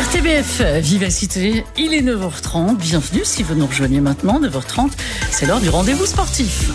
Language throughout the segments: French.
RTBF Vivacité, il est 9h30. Bienvenue si vous nous rejoignez maintenant, 9h30. C'est l'heure du rendez-vous sportif.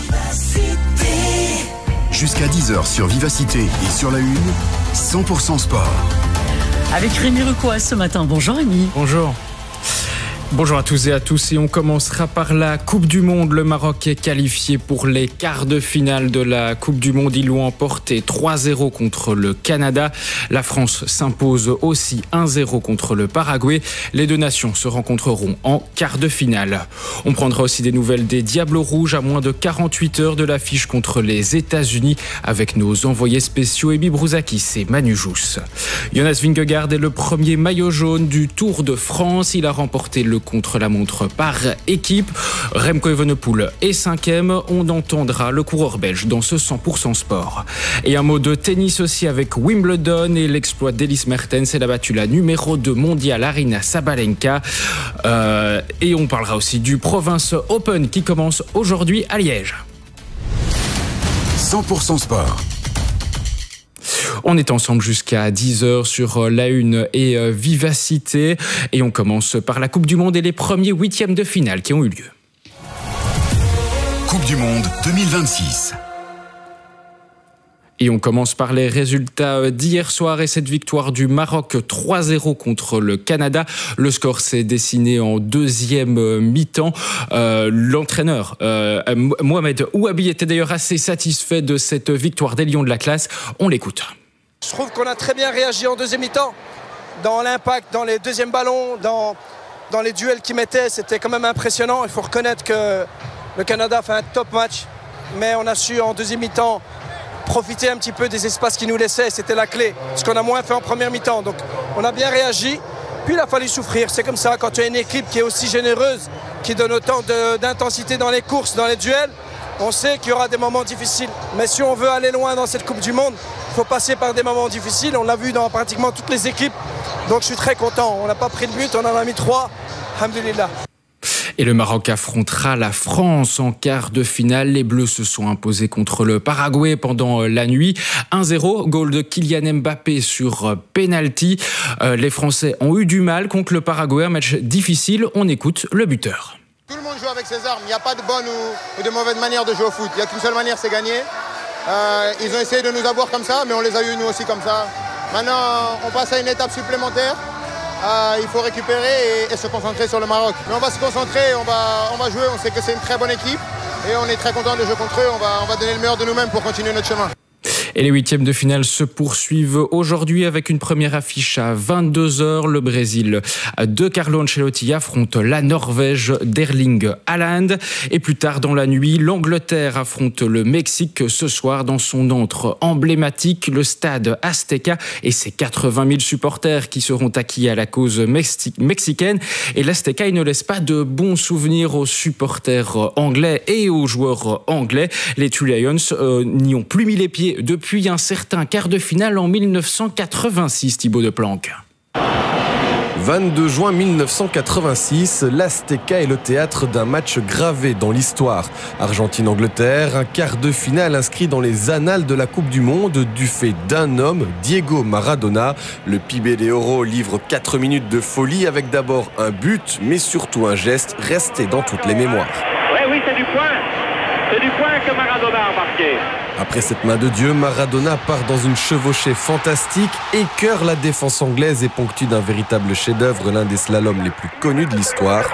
Jusqu'à 10h sur Vivacité et sur la Une, 100% sport. Avec Rémi Rucois ce matin. Bonjour Rémi. Bonjour. Bonjour à tous et à tous, et on commencera par la Coupe du Monde. Le Maroc est qualifié pour les quarts de finale de la Coupe du Monde. Ils l'ont emporté 3-0 contre le Canada. La France s'impose aussi 1-0 contre le Paraguay. Les deux nations se rencontreront en quart de finale. On prendra aussi des nouvelles des Diables Rouges à moins de 48 heures de l'affiche contre les États-Unis avec nos envoyés spéciaux Ebi Brouzakis et Manu Jousse. Jonas Vingegaard est le premier maillot jaune du Tour de France. Il a remporté le contre-la-montre par équipe. Remco Evenepoel est 5e. On entendra le coureur belge dans ce 100% sport. Et un mot de tennis aussi avec Wimbledon et l'exploit d'Elise Mertens. Elle a battu la numéro 2 mondiale Aryna Sabalenka. Et on parlera aussi du Province Open qui commence aujourd'hui à Liège. 100% sport. On est ensemble jusqu'à 10h sur la Une et Vivacité. Et on commence par la Coupe du Monde et les premiers huitièmes de finale qui ont eu lieu. Coupe du Monde 2026. Et on commence par les résultats d'hier soir et cette victoire du Maroc 3-0 contre le Canada. Le score s'est dessiné en deuxième mi-temps. L'entraîneur Mohamed Ouabi était d'ailleurs assez satisfait de cette victoire des Lions de la classe. On l'écoute. Je trouve qu'on a très bien réagi en deuxième mi-temps. Dans l'impact, dans les deuxièmes ballons, dans les duels qu'ils mettaient, c'était quand même impressionnant. Il faut reconnaître que le Canada fait un top match. Mais on a su en deuxième mi-temps profiter un petit peu des espaces qu'ils nous laissaient. C'était la clé, ce qu'on a moins fait en première mi-temps. Donc on a bien réagi. Puis il a fallu souffrir. C'est comme ça, quand tu as une équipe qui est aussi généreuse, qui donne autant d'intensité dans les courses, dans les duels, on sait qu'il y aura des moments difficiles. Mais si on veut aller loin dans cette Coupe du Monde, il faut passer par des moments difficiles. On l'a vu dans pratiquement toutes les équipes. Donc je suis très content. On n'a pas pris de but, on en a mis 3. Alhamdulillah. Et le Maroc affrontera la France en quart de finale. Les Bleus se sont imposés contre le Paraguay pendant la nuit. 1-0, goal de Kylian Mbappé sur penalty. Les Français ont eu du mal contre le Paraguay, un match difficile. On écoute le buteur. Tout le monde joue avec ses armes. Il n'y a pas de bonne ou de mauvaise manière de jouer au foot. Il n'y a qu'une seule manière, c'est gagner. Ils ont essayé de nous avoir comme ça, mais on les a eu nous aussi comme ça. Maintenant, on passe à une étape supplémentaire. Il faut récupérer et se concentrer sur le Maroc. Mais on va se concentrer, on va jouer. On sait que c'est une très bonne équipe et on est très content de jouer contre eux. On va donner le meilleur de nous-mêmes pour continuer notre chemin. Et les huitièmes de finale se poursuivent aujourd'hui avec une première affiche à 22h. Le Brésil de Carlo Ancelotti affronte la Norvège d'Erling Haaland. Et plus tard dans la nuit, l'Angleterre affronte le Mexique ce soir dans son antre emblématique, le stade Azteca et ses 80 000 supporters qui seront acquis à la cause mexicaine. Et l'Azteca, il ne laisse pas de bons souvenirs aux supporters anglais et aux joueurs anglais. Les Three Lions n'y ont plus mis les pieds depuis un certain quart de finale en 1986, Thibaut Deplanque. 22 juin 1986, l'Azteca est le théâtre d'un match gravé dans l'histoire. Argentine-Angleterre, un quart de finale inscrit dans les annales de la Coupe du Monde du fait d'un homme, Diego Maradona. Le Pibe de Oro livre 4 minutes de folie avec d'abord un but, mais surtout un geste resté dans toutes les mémoires. Oui, c'est du point. C'est du point que Maradona a marqué. Après cette main de Dieu, Maradona part dans une chevauchée fantastique, écœure la défense anglaise et ponctue d'un véritable chef-d'œuvre, l'un des slaloms les plus connus de l'histoire.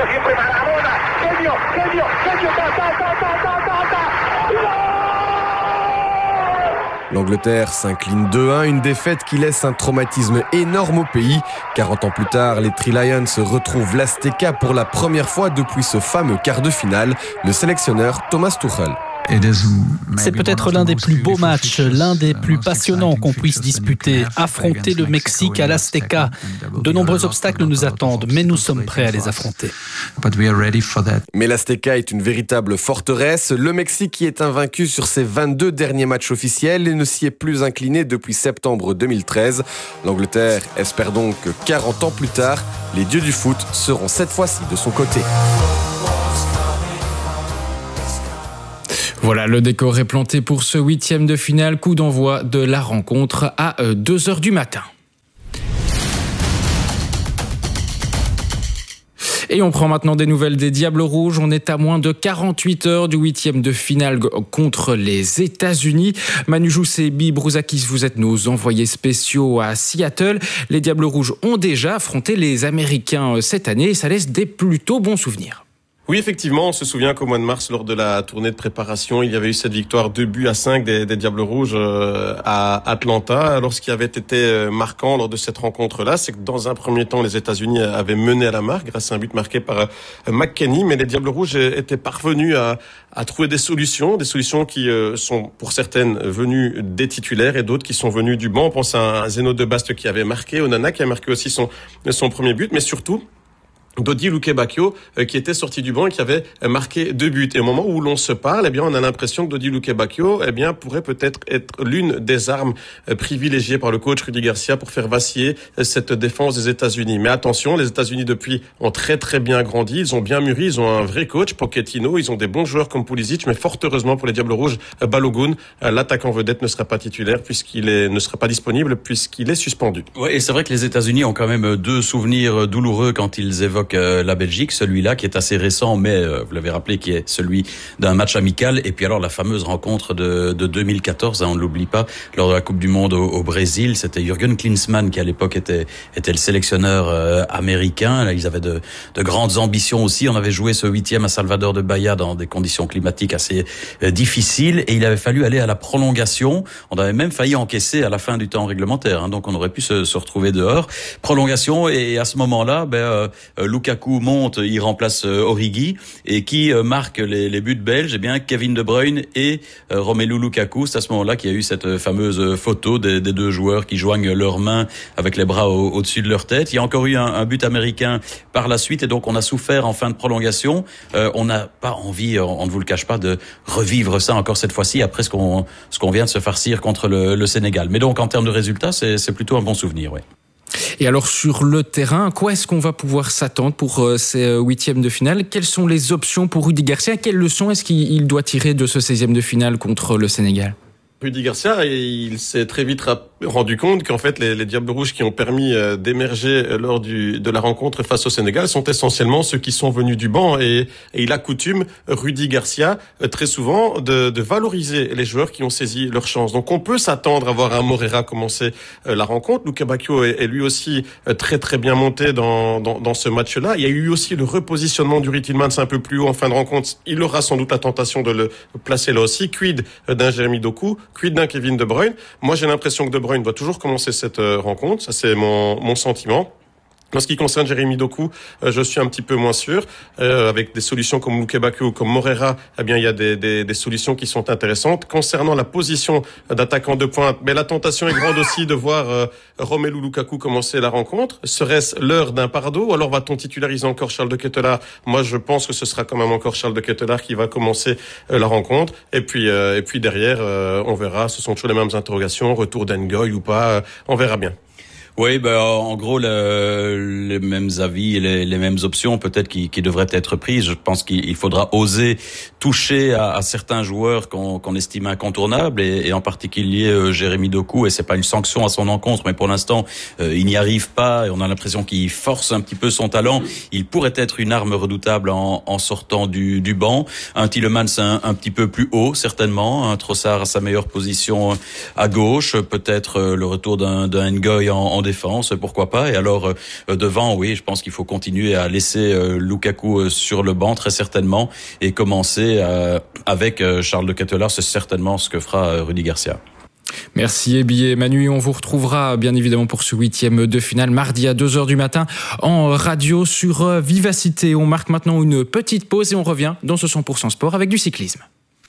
L'Angleterre s'incline 2-1, une défaite qui laisse un traumatisme énorme au pays. 40 ans plus tard, les Three Lions retrouvent l'Azteca pour la première fois depuis ce fameux quart de finale. Le sélectionneur Thomas Tuchel. C'est peut-être l'un des plus beaux matchs, l'un des plus passionnants qu'on puisse disputer. Affronter le Mexique à l'Azteca. De nombreux obstacles nous attendent, mais nous sommes prêts à les affronter. Mais l'Azteca est une véritable forteresse. Le Mexique qui est invaincu sur ses 22 derniers matchs officiels et ne s'y est plus incliné depuis septembre 2013. L'Angleterre espère donc que 40 ans plus tard, les dieux du foot seront cette fois-ci de son côté. Voilà, le décor est planté pour ce huitième de finale. Coup d'envoi de la rencontre à 2h du matin. Et on prend maintenant des nouvelles des Diables Rouges. On est à moins de 48 heures du 8e de finale contre les États-Unis. Manu Jousset et Bi Brouzakis, vous êtes nos envoyés spéciaux à Seattle. Les Diables Rouges ont déjà affronté les Américains cette année et ça laisse des plutôt bons souvenirs. Oui, effectivement, on se souvient qu'au mois de mars, lors de la tournée de préparation, il y avait eu cette victoire 2-5 des Diables Rouges à Atlanta. Alors, ce qui avait été marquant lors de cette rencontre-là, c'est que dans un premier temps, les États-Unis avaient mené à la marque grâce à un but marqué par McKennie, mais les Diables Rouges étaient parvenus à trouver des solutions qui sont pour certaines venues des titulaires et d'autres qui sont venues du banc. On pense à un Zeno de Baste qui avait marqué, Onana qui a marqué aussi son premier but, mais surtout Dodi Lukebakio qui était sorti du banc et qui avait marqué 2 buts. Et au moment où l'on se parle, on a l'impression que Dodi Lukebakio, pourrait peut-être être l'une des armes privilégiées par le coach Rudy Garcia pour faire vaciller cette défense des États-Unis. Mais attention, les États-Unis depuis ont très très bien grandi, ils ont bien mûri, ils ont un vrai coach, Pochettino, ils ont des bons joueurs comme Pulisic, mais fort heureusement pour les Diables Rouges, Balogun, l'attaquant vedette ne sera pas titulaire ne sera pas disponible puisqu'il est suspendu. Ouais, et c'est vrai que les États-Unis ont quand même 2 souvenirs douloureux quand ils évoquent la Belgique, celui-là qui est assez récent, mais vous l'avez rappelé, qui est celui d'un match amical, et puis alors la fameuse rencontre de 2014, on ne l'oublie pas, lors de la Coupe du Monde au Brésil, c'était Jürgen Klinsmann qui à l'époque était le sélectionneur américain. Là, ils avaient de grandes ambitions aussi. On avait joué ce 8e à Salvador de Bahia dans des conditions climatiques assez difficiles, et il avait fallu aller à la prolongation. On avait même failli encaisser à la fin du temps réglementaire, donc on aurait pu se retrouver dehors. Prolongation, et à ce moment-là, Lukaku monte, il remplace Origi, et qui marque les buts belges, Kevin De Bruyne et Romelu Lukaku. C'est à ce moment-là qu'il y a eu cette fameuse photo des 2 joueurs qui joignent leurs mains avec les bras au-dessus de leur tête. Il y a encore eu un but américain par la suite, et donc on a souffert en fin de prolongation. On n'a pas envie, on ne vous le cache pas, de revivre ça encore cette fois-ci après ce qu'on vient de se farcir contre le Sénégal. Mais donc en termes de résultats, c'est plutôt un bon souvenir, oui. Et alors sur le terrain, quoi est-ce qu'on va pouvoir s'attendre pour ces 8e de finale ? Quelles sont les options pour Rudy Garcia ? Quelles leçons est-ce qu'il doit tirer de ce 16e de finale contre le Sénégal ? Rudy Garcia, il s'est très vite rendu compte qu'en fait les Diables Rouges qui ont permis d'émerger lors de la rencontre face au Sénégal sont essentiellement ceux qui sont venus du banc, et il a coutume, Rudy Garcia, très souvent de valoriser les joueurs qui ont saisi leur chance. Donc on peut s'attendre à voir un Moreira commencer la rencontre. Lukebakio est lui aussi très très bien monté dans ce match-là. Il y a eu aussi le repositionnement du Tielemans un peu plus haut en fin de rencontre. Il aura sans doute la tentation de le placer là aussi. Quid d'un Jérémy Doku? Quid d'un Kevin De Bruyne? Moi, j'ai l'impression que De Bruyne doit toujours commencer cette rencontre. Ça, c'est mon sentiment. En ce qui concerne Jérémy Doku, je suis un petit peu moins sûr. Avec des solutions comme Lukebakio ou comme Moreira, il y a des solutions qui sont intéressantes. Concernant la position d'attaquant de pointe, la tentation est grande aussi de voir Romelu Lukaku commencer la rencontre. Serait-ce l'heure d'un Pardo, ou alors va-t-on titulariser encore Charles de Ketelaere? Moi, je pense que ce sera quand même encore Charles de Ketelaere qui va commencer la rencontre. Et puis derrière, on verra. Ce sont toujours les mêmes interrogations. Retour d'Ngoy ou pas, on verra bien. Oui, en gros, les mêmes avis et les mêmes options peut-être qui devraient être prises. Je pense qu'il faudra oser toucher à certains joueurs qu'on estime incontournables, et en particulier Jérémy Doku, et c'est pas une sanction à son encontre, mais pour l'instant, il n'y arrive pas, et on a l'impression qu'il force un petit peu son talent. Il pourrait être une arme redoutable en sortant du banc. Un Tielemans un petit peu plus haut, certainement. Un Trossard à sa meilleure position à gauche. Peut-être le retour d'un Ngoy en défense, pourquoi pas. Et alors devant, oui, je pense qu'il faut continuer à laisser Lukaku sur le banc très certainement, et commencer avec Charles de Ketelaere. C'est certainement ce que fera Rudy Garcia. Merci Ebi et Manu, on vous retrouvera bien évidemment pour ce 8e de finale mardi à 2h du matin en radio sur Vivacité. On marque maintenant une petite pause et on revient dans ce 100% sport avec du cyclisme.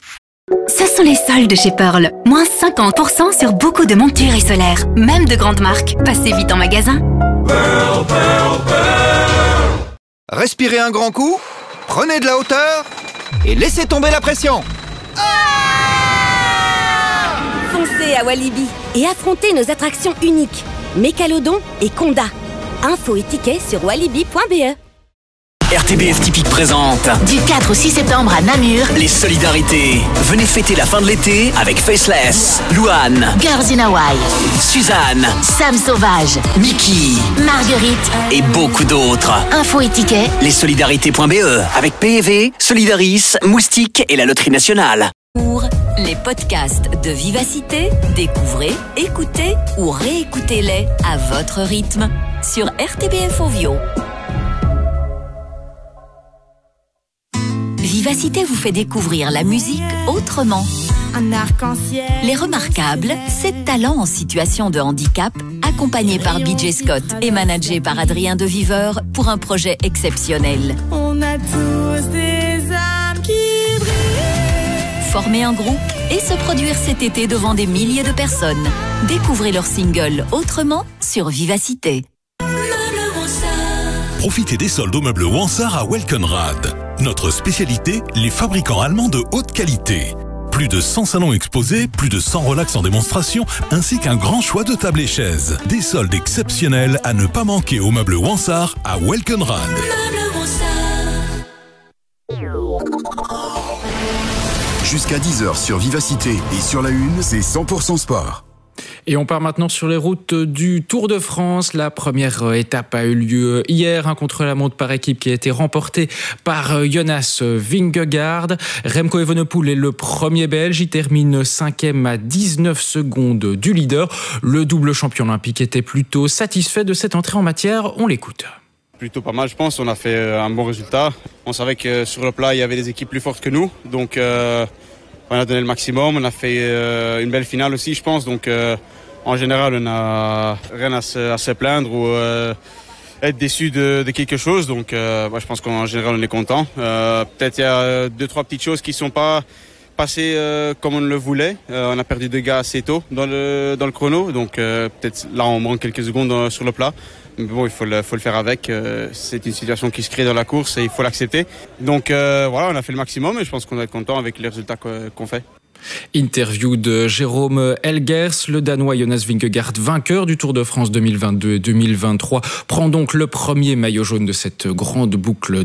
Ce sont les soldes chez Pearl. Moins 50% sur beaucoup de montures et solaires, même de grandes marques. Passez vite en magasin. Pearl, Pearl, Pearl. Respirez un grand coup, prenez de la hauteur et laissez tomber la pression. Foncez à Walibi et affrontez nos attractions uniques, Mécalodon et Conda. Infos et tickets sur walibi.be. RTBF Typique présente du 4 au 6 septembre à Namur les solidarités. Venez fêter la fin de l'été avec Faceless, Louane, Girls in Hawaii, Suzanne, Sam Sauvage, Mickey, Marguerite et beaucoup d'autres. Infos et tickets lessolidarités.be avec PEV, Solidaris, Moustique et la Loterie Nationale. Pour les podcasts de Vivacité, découvrez, écoutez ou réécoutez-les à votre rythme sur RTBF Ovio. Vivacité vous fait découvrir la musique autrement. Un arc-en-ciel. Les Remarquables, 7 talents en situation de handicap, accompagnés par BJ Scott et managés par Adrien Deviveur pour un projet exceptionnel. On a tous des âmes qui brillent. Former un groupe et se produire cet été devant des milliers de personnes. Découvrez leur single Autrement sur Vivacité. Profitez des soldes aux meubles Wansart à Welkenrad. Notre spécialité, les fabricants allemands de haute qualité. Plus de 100 salons exposés, plus de 100 relax en démonstration, ainsi qu'un grand choix de tables et chaises. Des soldes exceptionnels à ne pas manquer aux meubles Wansart à Welkenrad. Jusqu'à 10h sur Vivacité et sur la Une, c'est 100% sport. Et on part maintenant sur les routes du Tour de France. La première étape a eu lieu hier, un contre-la-montre par équipe qui a été remporté par Jonas Vingegaard. Remco Evenepoel est le premier Belge. Il termine 5e à 19 secondes du leader. Le double champion olympique était plutôt satisfait de cette entrée en matière. On l'écoute. Plutôt pas mal, je pense. On a fait un bon résultat. On savait que sur le plat, il y avait des équipes plus fortes que nous. Donc, on a donné le maximum. On a fait une belle finale aussi, je pense. Donc, en général, on n'a rien à se plaindre ou être déçu de quelque chose. Donc, je pense qu'en général, on est content. Peut-être il y a 2-3 petites choses qui ne sont pas passées comme on le voulait. On a perdu 2 gars assez tôt dans le chrono. Donc, peut-être là, on manque quelques secondes sur le plat. Mais bon, il faut le faire avec. C'est une situation qui se crée dans la course et il faut l'accepter. Donc, voilà, on a fait le maximum et je pense qu'on doit être content avec les résultats qu'on fait. Interview de Jérôme Elgers, le Danois Jonas Vingegaard, vainqueur du Tour de France 2022 et 2023, prend donc le premier maillot jaune de cette grande boucle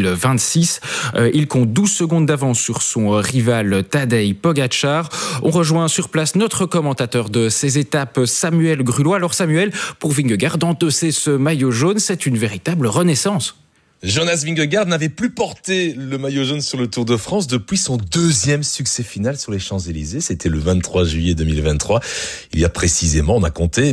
2026. Il compte 12 secondes d'avance sur son rival Tadej Pogačar. On rejoint sur place notre commentateur de ces étapes, Samuel Grulot. Alors Samuel, pour Vingegaard, endosser ce maillot jaune, c'est une véritable renaissance. Jonas Vingegaard n'avait plus porté le maillot jaune sur le Tour de France depuis son 2e succès final sur les Champs-Élysées. C'était le 23 juillet 2023. Il y a précisément, on a compté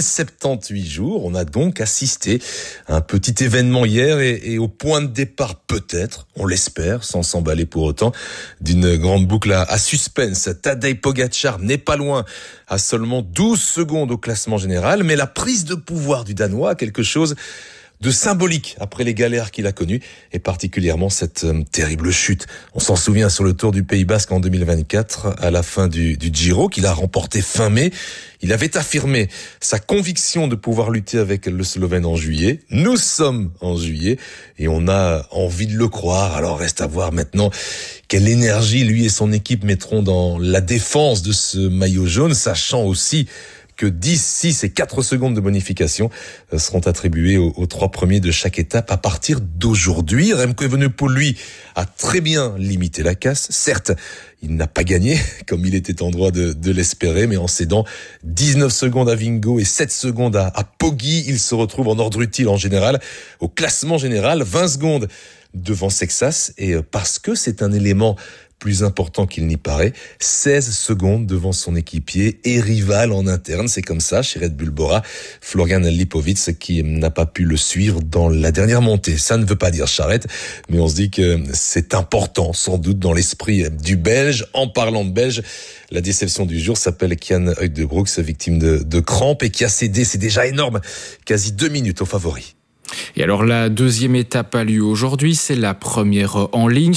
1078 jours. On a donc assisté à un petit événement hier et au point de départ peut-être, on l'espère, sans s'emballer pour autant, d'une grande boucle à suspense. Tadej Pogačar n'est pas loin, à seulement 12 secondes au classement général, mais la prise de pouvoir du Danois a quelque chose de symbolique après les galères qu'il a connues et particulièrement cette terrible chute. On s'en souvient sur le Tour du Pays Basque en 2024 à la fin du Giro qu'il a remporté fin mai. Il avait affirmé sa conviction de pouvoir lutter avec le Slovène en juillet. Nous sommes en juillet et on a envie de le croire. Alors reste à voir maintenant quelle énergie lui et son équipe mettront dans la défense de ce maillot jaune, sachant aussi que 10, 6 et 4 secondes de bonification seront attribuées aux 3 premiers de chaque étape à partir d'aujourd'hui. Remco Evenepoel, lui, a très bien limité la casse. Certes, il n'a pas gagné, comme il était en droit de l'espérer, mais en cédant 19 secondes à Vingo et 7 secondes à Poggi, il se retrouve en ordre utile en général. Au classement général, 20 secondes devant Sexas, et parce que c'est un élément plus important qu'il n'y paraît, 16 secondes devant son équipier et rival en interne. C'est comme ça chez Red Bull Bora, Florian Lipowitz qui n'a pas pu le suivre dans la dernière montée. Ça ne veut pas dire charrette, mais on se dit que c'est important, sans doute, dans l'esprit du Belge. En parlant de Belge, la déception du jour s'appelle Kian Huygdebroeks, victime de crampes et qui a cédé, c'est déjà énorme, quasi 2 minutes aux favoris. Et alors la deuxième étape a lieu aujourd'hui, c'est la première en ligne,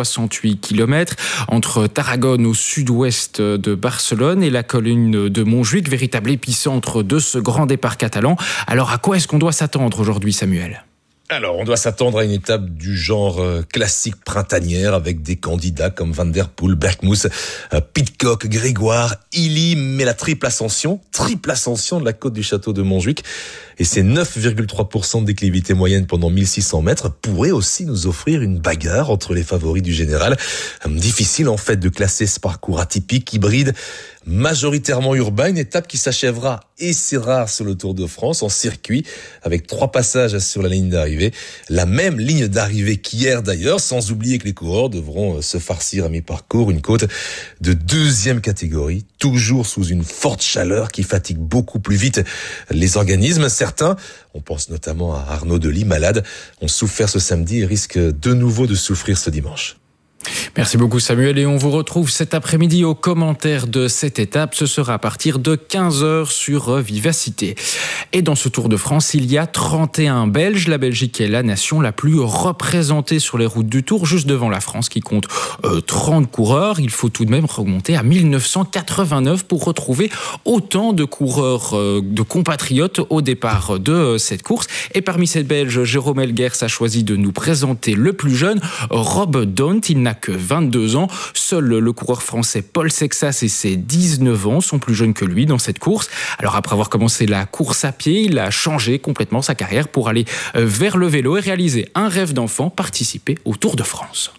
168 km entre Tarragone au sud-ouest de Barcelone et la colline de Montjuïc, véritable épicentre de ce grand départ catalan. Alors à quoi est-ce qu'on doit s'attendre aujourd'hui, Samuel ? Alors, on doit s'attendre à une étape du genre classique printanière avec des candidats comme Van der Poel, Bergmuth, Pidcock, Grégoire, Illy, mais la triple ascension de la côte du château de Montjuïc et ses 9,3% de déclivité moyenne pendant 1600 mètres pourraient aussi nous offrir une bagarre entre les favoris du général. Difficile en fait de classer ce parcours atypique, hybride, majoritairement urbain, une étape qui s'achèvera, et c'est rare sur le Tour de France, en circuit, avec 3 passages sur la ligne d'arrivée. La même ligne d'arrivée qu'hier d'ailleurs, sans oublier que les coureurs devront se farcir à mi-parcours, une côte de 2e catégorie, toujours sous une forte chaleur qui fatigue beaucoup plus vite les organismes. Certains, on pense notamment à Arnaud Delis, malade, ont souffert ce samedi et risquent de nouveau de souffrir ce dimanche. Merci beaucoup Samuel et on vous retrouve cet après-midi aux commentaires de cette étape. Ce sera à partir de 15h sur Vivacité. Et dans ce Tour de France, il y a 31 Belges. La Belgique est la nation la plus représentée sur les routes du Tour, juste devant la France qui compte 30 coureurs. Il faut tout de même remonter à 1989 pour retrouver autant de coureurs, de compatriotes au départ de cette course. Et parmi ces Belges, Jérôme Elguers a choisi de nous présenter le plus jeune, Rob Daunt. Il n'a que 22 ans. Seul le coureur français Paul Sexas et ses 19 ans sont plus jeunes que lui dans cette course. Alors après avoir commencé la course à pied, il a changé complètement sa carrière pour aller vers le vélo et réaliser un rêve d'enfant, participer au Tour de France.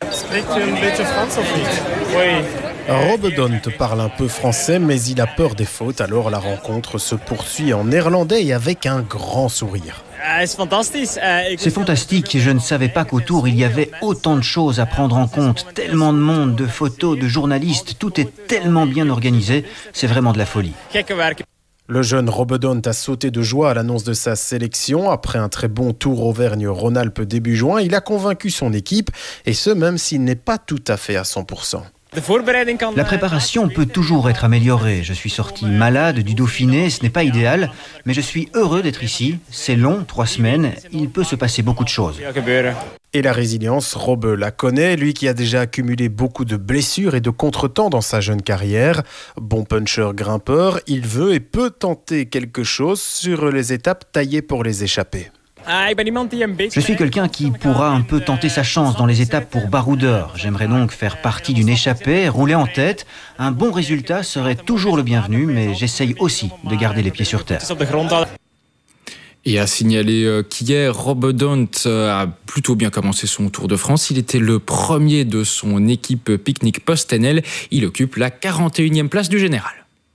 Rob Daunt parle un peu français, mais il a peur des fautes, alors la rencontre se poursuit en néerlandais et avec un grand sourire. C'est fantastique, je ne savais pas qu'au Tour il y avait autant de choses à prendre en compte, tellement de monde, de photos, de journalistes, tout est tellement bien organisé, c'est vraiment de la folie. Le jeune Rob Daunt a sauté de joie à l'annonce de sa sélection. Après un très bon Tour Auvergne-Rhône-Alpes début juin, il a convaincu son équipe, et ce même s'il n'est pas tout à fait à 100%. La préparation peut toujours être améliorée. Je suis sorti malade du Dauphiné, ce n'est pas idéal, mais je suis heureux d'être ici. C'est long, 3 semaines, il peut se passer beaucoup de choses. Et la résilience, Rob la connaît, lui qui a déjà accumulé beaucoup de blessures et de contretemps dans sa jeune carrière. Bon puncher grimpeur, il veut et peut tenter quelque chose sur les étapes taillées pour les échappées. Je suis quelqu'un qui pourra un peu tenter sa chance dans les étapes pour baroudeur. J'aimerais donc faire partie d'une échappée, rouler en tête. Un bon résultat serait toujours le bienvenu, mais j'essaye aussi de garder les pieds sur terre. Et à signaler qu'hier, Rob Daunt a plutôt bien commencé son Tour de France. Il était le premier de son équipe Picnic PostNL. Il occupe la 41e place du général.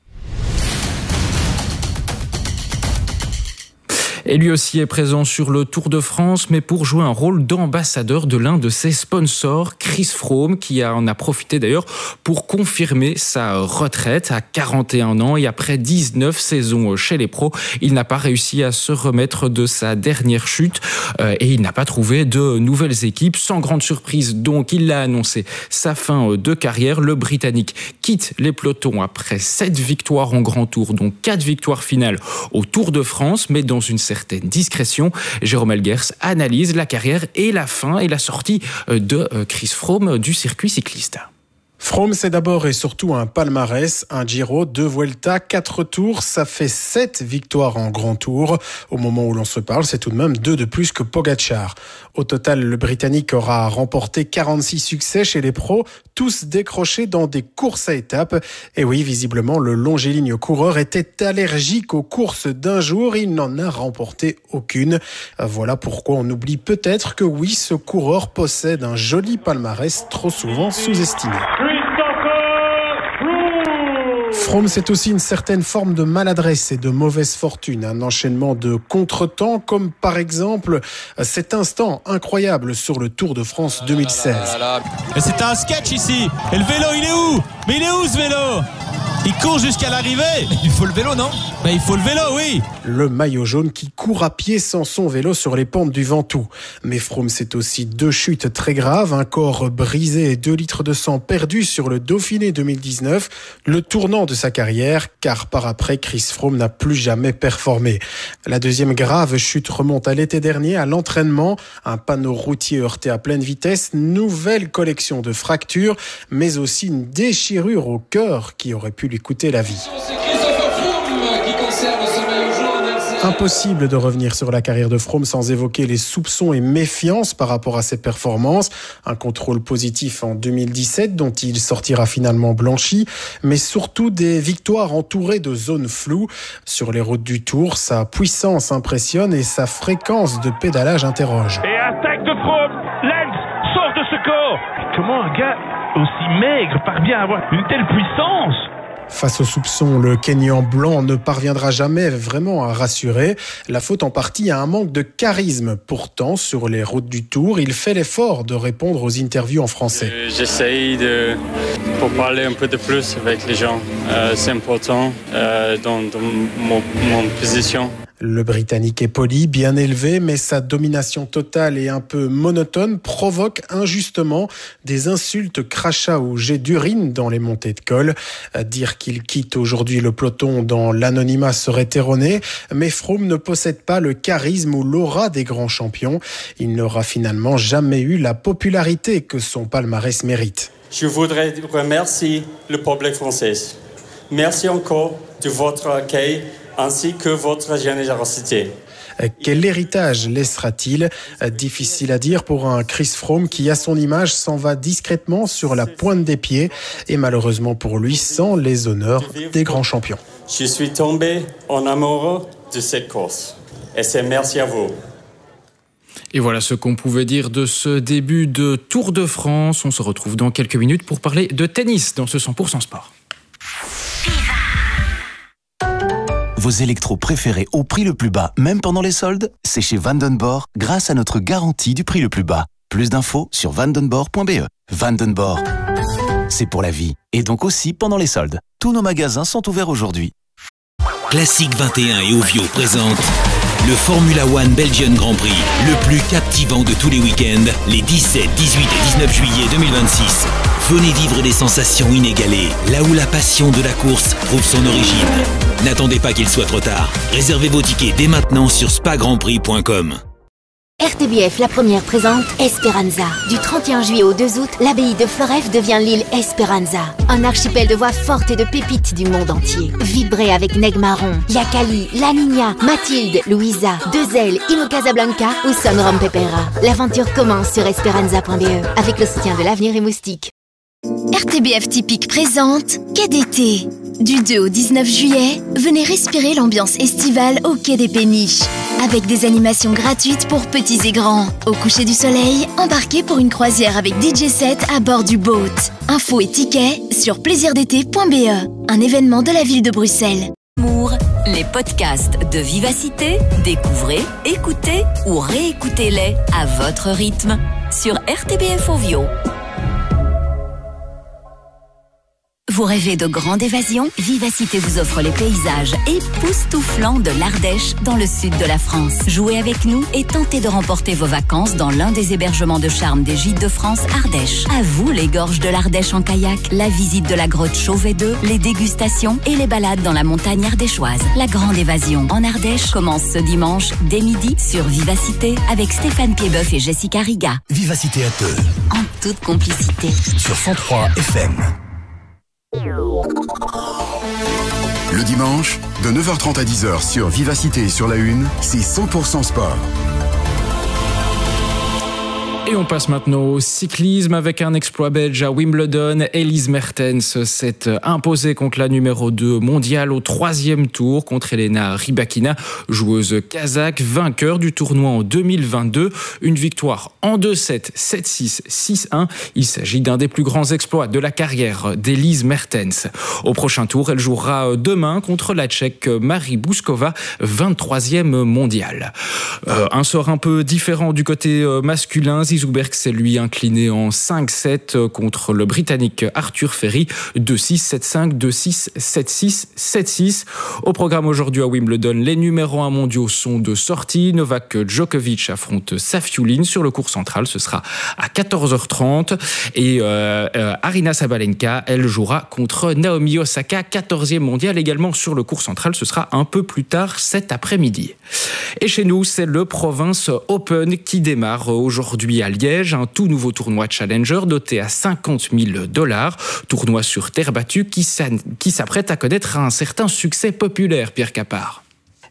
Et lui aussi est présent sur le Tour de France, mais pour jouer un rôle d'ambassadeur de l'un de ses sponsors, Chris Froome, qui en a profité d'ailleurs pour confirmer sa retraite à 41 ans. Et après 19 saisons chez les pros, il n'a pas réussi à se remettre de sa dernière chute et il n'a pas trouvé de nouvelles équipes. Sans grande surprise, donc, il a annoncé sa fin de carrière. Le Britannique quitte les pelotons après 7 victoires en Grand Tour, dont 4 victoires finales au Tour de France, mais dans une certaine discrétion. Jérôme Elguers analyse la carrière et la fin et la sortie de Chris Froome du circuit cycliste. Froome, c'est d'abord et surtout un palmarès, un Giro, 2 Vuelta, 4 tours, ça fait 7 victoires en Grand Tour. Au moment où l'on se parle, c'est tout de même 2 de plus que Pogačar. Au total, le Britannique aura remporté 46 succès chez les pros, tous décrochés dans des courses à étapes. Et oui, visiblement, le longiligne coureur était allergique aux courses d'un jour, il n'en a remporté aucune. Voilà pourquoi on oublie peut-être que oui, ce coureur possède un joli palmarès trop souvent sous-estimé. Froome, c'est aussi une certaine forme de maladresse et de mauvaise fortune, un enchaînement de contretemps, comme par exemple cet instant incroyable sur le Tour de France 2016. C'est un sketch ici, et le vélo il est où? Mais il est où ce vélo? Il court jusqu'à l'arrivée. Il faut le vélo, non? Il faut le vélo, oui. Le maillot jaune qui court à pied sans son vélo sur les pentes du Ventoux. Mais Froome, c'est aussi 2 chutes très graves, un corps brisé et 2 litres de sang perdus sur le Dauphiné 2019, le tournant de sa carrière, car par après, Chris Froome n'a plus jamais performé. La deuxième grave chute remonte à l'été dernier à l'entraînement, un panneau routier heurté à pleine vitesse, nouvelle collection de fractures, mais aussi une déchirure au cœur qui aurait pu lui coûter la vie. Impossible de revenir sur la carrière de Froome sans évoquer les soupçons et méfiances par rapport à ses performances. Un contrôle positif en 2017 dont il sortira finalement blanchi, mais surtout des victoires entourées de zones floues. Sur les routes du Tour, sa puissance impressionne et sa fréquence de pédalage interroge. Et attaque de Froome, Lens sort de ce corps. Comment un gars aussi maigre parvient à avoir une telle puissance ? Face aux soupçons, le Kenyan blanc ne parviendra jamais vraiment à rassurer. La faute en partie à un manque de charisme. Pourtant, sur les routes du Tour, il fait l'effort de répondre aux interviews en français. J'essaye pour parler un peu de plus avec les gens. C'est important dans mon position. Le Britannique est poli, bien élevé, mais sa domination totale et un peu monotone provoque injustement des insultes, crachats ou jets d'urine dans les montées de col. Dire qu'il quitte aujourd'hui le peloton dans l'anonymat serait erroné, mais Froome ne possède pas le charisme ou l'aura des grands champions. Il n'aura finalement jamais eu la popularité que son palmarès mérite. Je voudrais remercier le public français. Merci encore de votre accueil ainsi que votre générosité. Quel héritage laissera-t-il ? Difficile à dire pour un Chris Froome qui, à son image, s'en va discrètement sur la pointe des pieds et malheureusement pour lui, sans les honneurs des grands champions. Je suis tombé en amoureux de cette course et c'est merci à vous. Et voilà ce qu'on pouvait dire de ce début de Tour de France. On se retrouve dans quelques minutes pour parler de tennis dans ce 100% sport. Vos électros préférés au prix le plus bas, même pendant les soldes, c'est chez Vandenborg grâce à notre garantie du prix le plus bas. Plus d'infos sur vandenborg.be. Vandenborg, c'est pour la vie et donc aussi pendant les soldes. Tous nos magasins sont ouverts aujourd'hui. Classique 21 et Ovio présentent le Formula One Belgian Grand Prix, le plus captivant de tous les week-ends, les 17, 18 et 19 juillet 2026. Venez vivre des sensations inégalées, là où la passion de la course trouve son origine. N'attendez pas qu'il soit trop tard. Réservez vos tickets dès maintenant sur spagrandprix.com. RTBF, la première présente Esperanza. Du 31 juillet au 2 août, l'abbaye de Floreffe devient l'île Esperanza. Un archipel de voix fortes et de pépites du monde entier. Vibrez avec Neg Marron, Yakali, La Niña, Mathilde, Louisa, Dezel, Ino Casablanca ou Son Rom Pepera. L'aventure commence sur esperanza.be avec le soutien de l'Avenir et Moustique. RTBF Typique présente Quai d'été. Du 2 au 19 juillet, venez respirer l'ambiance estivale au Quai des Péniches. Avec des animations gratuites pour petits et grands. Au coucher du soleil, embarquez pour une croisière avec DJ set à bord du boat. Infos et tickets sur plaisirdété.be. Un événement de la ville de Bruxelles. Les podcasts de Vivacité, découvrez, écoutez ou réécoutez-les à votre rythme sur RTBF Ovio. Vous rêvez de grande évasion ? Vivacité vous offre les paysages époustouflants de l'Ardèche dans le sud de la France. Jouez avec nous et tentez de remporter vos vacances dans l'un des hébergements de charme des Gîtes de France Ardèche. À vous les gorges de l'Ardèche en kayak, la visite de la grotte Chauvet 2, les dégustations et les balades dans la montagne ardéchoise. La grande évasion en Ardèche commence ce dimanche dès midi sur Vivacité avec Stéphane Piedboeuf et Jessica Riga. Vivacité à deux. En toute complicité. Sur 103 FM. Le dimanche, de 9h30 à 10h sur Vivacité et sur la Une, c'est 100% sport. Et on passe maintenant au cyclisme avec un exploit belge à Wimbledon. Elise Mertens s'est imposée contre la numéro 2 mondiale au 3e tour contre Elena Rybakina, joueuse kazakh, vainqueur du tournoi en 2022. Une victoire en 2-7, 7-6, 6-1. Il s'agit d'un des plus grands exploits de la carrière d'Elise Mertens. Au prochain tour, elle jouera demain contre la Tchèque Marie Bouskova, 23e mondiale. Un sort un peu différent du côté masculin. Zouberg s'est lui incliné en 5-7 contre le Britannique Arthur Ferry, 2-6, 7-5, 2-6, 7-6, 7-6. Au programme aujourd'hui à Wimbledon, les numéros 1 mondiaux sont de sortie. Novak Djokovic affronte Safiullin sur le court central, ce sera à 14h30. Et Aryna Sabalenka, elle jouera contre Naomi Osaka, 14e mondiale également sur le court central, ce sera un peu plus tard cet après-midi. Et chez nous, c'est le Province Open qui démarre aujourd'hui à Liège, un tout nouveau tournoi Challenger doté à $50,000, tournoi sur terre battue qui s'apprête à connaître un certain succès populaire, Pierre Capard.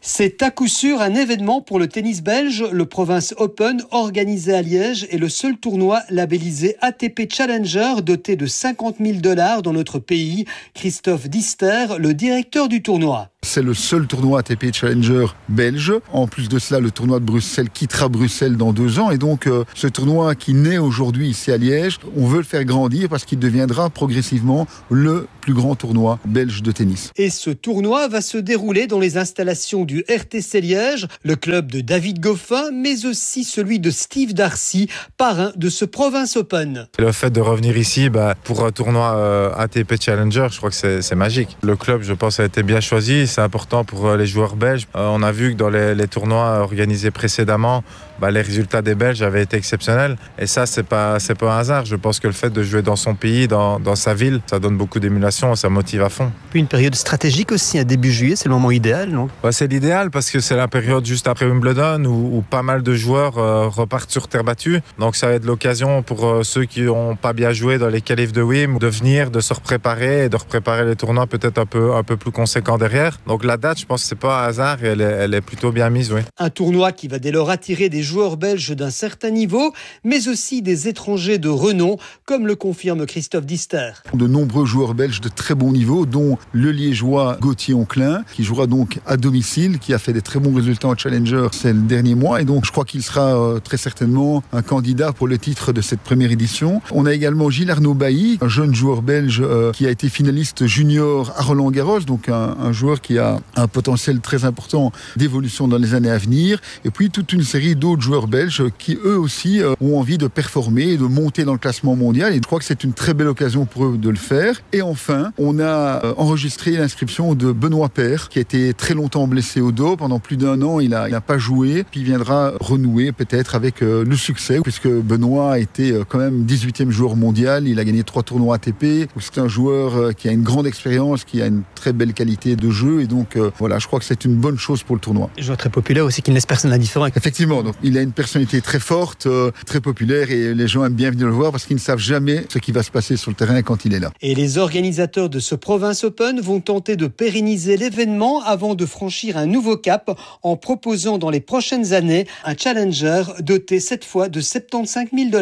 C'est à coup sûr un événement pour le tennis belge. Le Province Open, organisé à Liège, est le seul tournoi labellisé ATP Challenger doté de $50 000 dans notre pays. Christophe Dister, le directeur du tournoi. C'est le seul tournoi ATP Challenger belge. En plus de cela, le tournoi de Bruxelles quittera Bruxelles dans 2 ans. Et donc, ce tournoi qui naît aujourd'hui ici à Liège, on veut le faire grandir parce qu'il deviendra progressivement le plus grand tournoi belge de tennis. Et ce tournoi va se dérouler dans les installations du RTC Liège, le club de David Goffin, mais aussi celui de Steve Darcy, parrain de ce Province Open. Le fait de revenir ici pour un tournoi ATP Challenger, je crois que c'est magique. Le club, je pense, a été bien choisi. C'est important pour les joueurs belges. On a vu que dans les tournois organisés précédemment, les résultats des Belges avaient été exceptionnels. Et ça, c'est pas un hasard. Je pense que le fait de jouer dans son pays, dans sa ville, ça donne beaucoup d'émulation, ça motive à fond. Puis une période stratégique aussi, à début juillet, c'est le moment idéal, non ? C'est l'idéal parce que c'est la période juste après Wimbledon où pas mal de joueurs repartent sur terre battue. Donc ça va être l'occasion pour ceux qui n'ont pas bien joué dans les qualifs de Wim de venir, de se repréparer et de repréparer les tournois peut-être un peu plus conséquents derrière. Donc la date, je pense que c'est pas un hasard et elle est plutôt bien mise, oui. Un tournoi qui va dès lors attirer des joueurs belges d'un certain niveau, mais aussi des étrangers de renom, comme le confirme Christophe Dister. De nombreux joueurs belges de très bon niveau, dont le liégeois Gauthier Onclin, qui jouera donc à domicile, qui a fait des très bons résultats en Challenger ces derniers mois, et donc je crois qu'il sera très certainement un candidat pour le titre de cette première édition. On a également Gilles Arnaud Bailly, un jeune joueur belge qui a été finaliste junior à Roland-Garros, donc un joueur qui a un potentiel très important d'évolution dans les années à venir, et puis toute une série d'autres joueurs belges qui eux aussi ont envie de performer et de monter dans le classement mondial, et je crois que c'est une très belle occasion pour eux de le faire. Et enfin, on a enregistré l'inscription de Benoît Paire, qui a été très longtemps blessé au dos. Pendant plus d'1 an, il n'a pas joué, puis il viendra renouer peut-être avec le succès, puisque Benoît a été quand même 18e joueur mondial, il a gagné 3 tournois ATP, c'est un joueur qui a une grande expérience, qui a une très belle qualité de jeu, et donc voilà, je crois que c'est une bonne chose pour le tournoi. Un joueur très populaire aussi, qui ne laisse personne indifférent. Effectivement, donc il a une personnalité très forte, très populaire, et les gens aiment bien venir le voir parce qu'ils ne savent jamais ce qui va se passer sur le terrain quand il est là. Et les organisateurs de ce Province Open vont tenter de pérenniser l'événement avant de franchir un nouveau cap en proposant dans les prochaines années un challenger doté cette fois de $75 000.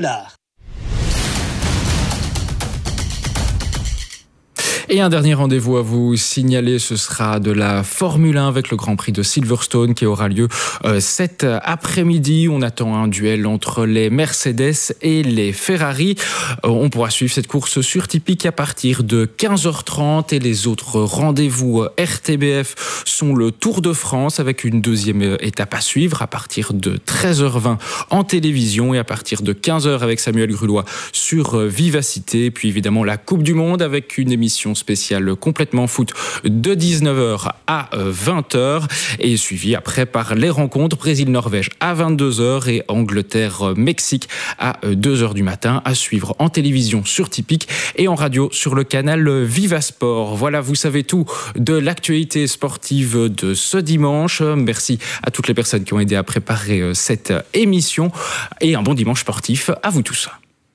Et un dernier rendez-vous à vous signaler, ce sera de la Formule 1 avec le Grand Prix de Silverstone qui aura lieu cet après-midi. On attend un duel entre les Mercedes et les Ferrari. On pourra suivre cette course sur Tipeee à partir de 15h30 et les autres rendez-vous RTBF sont le Tour de France avec une deuxième étape à suivre à partir de 13h20 en télévision et à partir de 15h avec Samuel Grulois sur Vivacité. Puis évidemment la Coupe du Monde avec une émission spéciale complètement foot de 19h à 20h et suivi après par les rencontres Brésil-Norvège à 22h et Angleterre-Mexique à 2h du matin à suivre en télévision sur Tipeee et en radio sur le canal Vivasport. Voilà, vous savez tout de l'actualité sportive de ce dimanche. Merci à toutes les personnes qui ont aidé à préparer cette émission et un bon dimanche sportif à vous tous.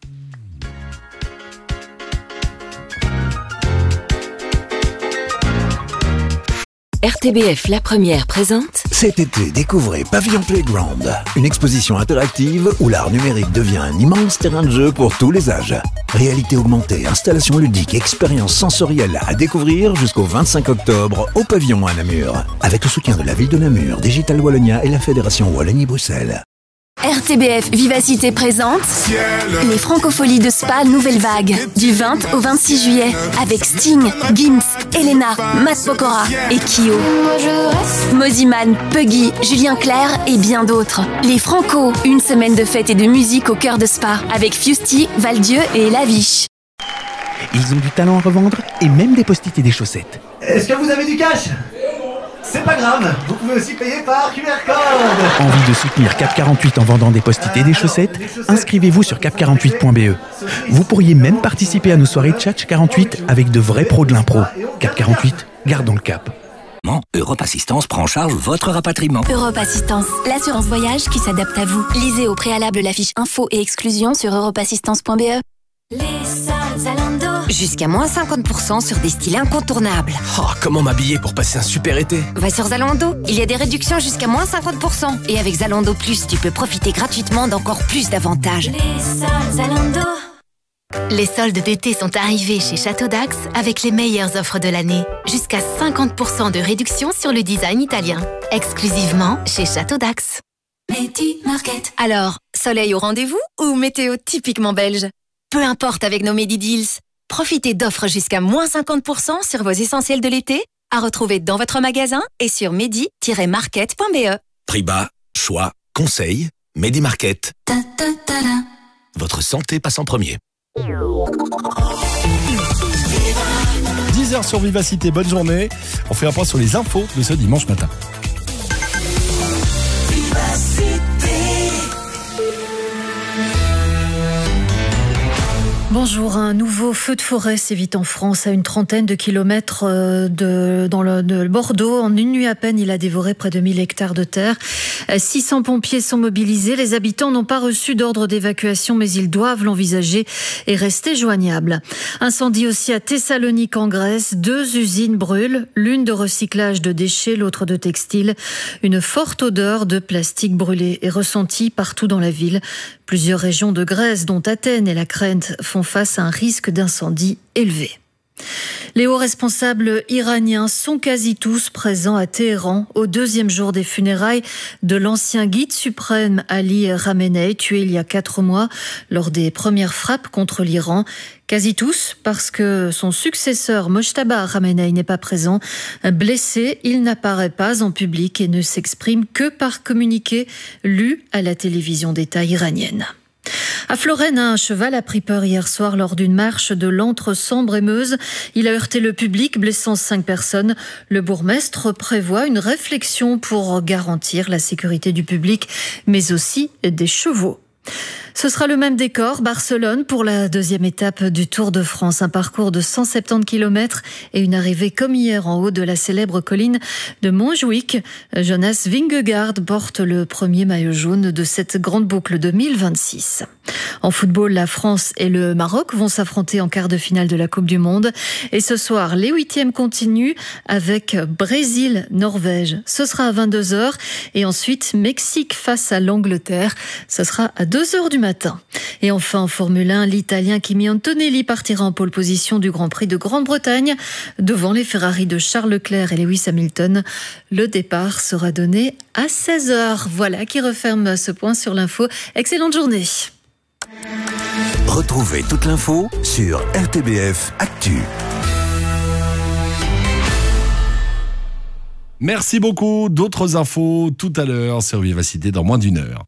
RTBF La Première présente. Cet été, découvrez Pavillon Playground, une exposition interactive où l'art numérique devient un immense terrain de jeu pour tous les âges. Réalité augmentée, installations ludiques, expériences sensorielles à découvrir jusqu'au 25 octobre au Pavillon à Namur. Avec le soutien de la ville de Namur, Digital Wallonia et la Fédération Wallonie-Bruxelles. RTBF Vivacité présente les Francopholies de Spa Nouvelle Vague du 20 au 26 juillet avec Sting, Gims, Elena, Matt Pokora et Kyo. Moziman, Puggy, Julien Clerc et bien d'autres. Les Franco, une semaine de fête et de musique au cœur de Spa avec Fusty, Valdieu et Laviche. Ils ont du talent à revendre et même des post-it et des chaussettes. Est-ce que vous avez du cash ? C'est pas grave, vous pouvez aussi payer par QR code. Envie de soutenir Cap 48 en vendant des post-it et des chaussettes ? Inscrivez-vous sur cap48.be. Vous pourriez même participer à nos soirées Tchatch 48 avec de vrais pros de l'impro. Cap 48, gardons le cap. Europe Assistance prend en charge votre rapatriement. Europe Assistance, l'assurance voyage qui s'adapte à vous. Lisez au préalable la fiche info et exclusion sur europeassistance.be. Les salles Jusqu'à moins 50% sur des styles incontournables. Oh, comment m'habiller pour passer un super été? Va sur Zalando, il y a des réductions jusqu'à moins 50%. Et avec Zalando Plus, tu peux profiter gratuitement d'encore plus d'avantages. Les soldes Zalando. Les soldes d'été sont arrivés chez Château d'Ax avec les meilleures offres de l'année. Jusqu'à 50% de réduction sur le design italien. Exclusivement chez Château d'Ax. Medi Market. Alors, soleil au rendez-vous ou météo typiquement belge? Peu importe avec nos Medi Deals. Profitez d'offres jusqu'à moins 50% sur vos essentiels de l'été, à retrouver dans votre magasin et sur medi-market.be. Prix bas, choix, conseils, Medi Market. Votre santé passe en premier. 10h sur Vivacité, bonne journée. On fait un point sur les infos de ce dimanche matin. Bonjour, un nouveau feu de forêt sévit en France à une trentaine de kilomètres de Bordeaux. En une nuit à peine, il a dévoré près de 1000 hectares de terre. 600 pompiers sont mobilisés. Les habitants n'ont pas reçu d'ordre d'évacuation, mais ils doivent l'envisager et rester joignables. Incendie aussi à Thessalonique en Grèce. 2 usines brûlent, l'une de recyclage de déchets, l'autre de textile. Une forte odeur de plastique brûlé est ressentie partout dans la ville. Plusieurs régions de Grèce, dont Athènes et la Crète, font face à un risque d'incendie élevé. Les hauts responsables iraniens sont quasi tous présents à Téhéran au 2e jour des funérailles de l'ancien guide suprême Ali Khamenei, tué il y a 4 mois lors des premières frappes contre l'Iran. Quasi tous, parce que son successeur Mojtaba Khamenei n'est pas présent. Blessé, il n'apparaît pas en public et ne s'exprime que par communiqué lu à la télévision d'État iranienne. À Florène, un cheval a pris peur hier soir lors d'une marche de l'Entre-Sambre et Meuse. Il a heurté le public, blessant 5 personnes. Le bourgmestre prévoit une réflexion pour garantir la sécurité du public, mais aussi des chevaux. Ce sera le même décor, Barcelone, pour la 2e étape du Tour de France. Un parcours de 170 km et une arrivée comme hier en haut de la célèbre colline de Montjuïc. Jonas Vingegaard porte le premier maillot jaune de cette grande boucle 2026. En football, la France et le Maroc vont s'affronter en quart de finale de la Coupe du Monde. Et ce soir, les 8e continuent avec Brésil-Norvège. Ce sera à 22h. Et ensuite, Mexique face à l'Angleterre. Ce sera à 2h du matin. Et enfin, en Formule 1, l'Italien Kimi Antonelli partira en pole position du Grand Prix de Grande-Bretagne devant les Ferrari de Charles Leclerc et Lewis Hamilton. Le départ sera donné à 16h. Voilà qui referme ce point sur l'info. Excellente journée. Retrouvez toute l'info sur RTBF Actu. Merci beaucoup. D'autres infos tout à l'heure sur Vivacité dans moins d'une heure.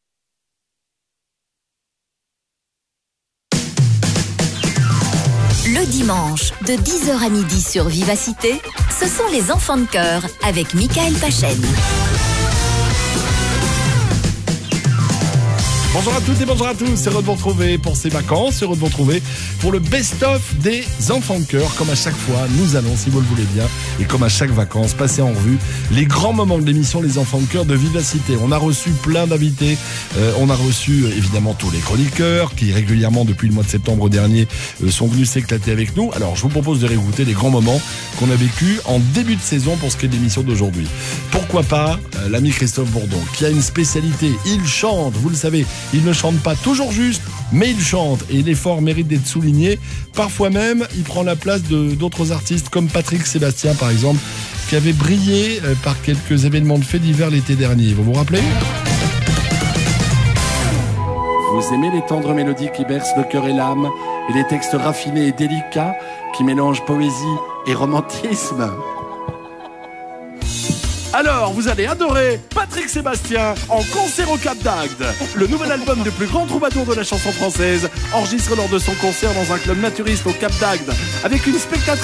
Le dimanche, de 10h à midi sur Vivacité, ce sont les enfants de cœur avec Michael Pachen. Bonjour à toutes et bonjour à tous, heureux de vous retrouver pour ces vacances, heureux de vous retrouver pour le best-of des enfants de cœur. Comme à chaque fois, nous allons, si vous le voulez bien, et comme à chaque vacances, passer en revue les grands moments de l'émission Les Enfants de Cœur de Vivacité. On a reçu plein d'invités, on a reçu évidemment tous les chroniqueurs qui régulièrement depuis le mois de septembre dernier sont venus s'éclater avec nous. Alors je vous propose de réécouter les grands moments qu'on a vécu en début de saison pour ce qui est de l'émission d'aujourd'hui. Pourquoi pas l'ami Christophe Bourdon qui a une spécialité, il chante, vous le savez. Il ne chante pas toujours juste, mais il chante et l'effort mérite d'être souligné. Parfois même, il prend la place d'autres artistes comme Patrick Sébastien par exemple, qui avait brillé par quelques événements de faits divers l'été dernier. Vous vous rappelez ? Vous aimez les tendres mélodies qui bercent le cœur et l'âme et les textes raffinés et délicats qui mélangent poésie et romantisme ? Alors, vous allez adorer Patrick Sébastien en concert au Cap d'Agde. Le nouvel album du plus grand troubadour de la chanson française, enregistré lors de son concert dans un club naturiste au Cap d'Agde, avec une spectatrice